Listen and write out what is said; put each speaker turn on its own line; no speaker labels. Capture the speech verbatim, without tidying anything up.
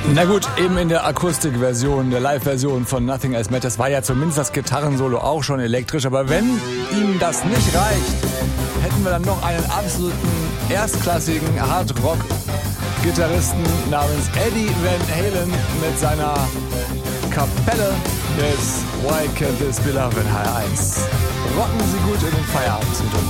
Na gut, eben in der Akustikversion, der Live-Version von Nothing Else Matters war ja zumindest das Gitarrensolo auch schon elektrisch. Aber wenn ihm das nicht reicht, hätten wir dann noch einen absoluten erstklassigen Hard-Rock-Gitarristen namens Eddie Van Halen mit seiner Kapelle des Why Can't This Be Love in H R eins. Rocken Sie gut in den Feierabend mit uns.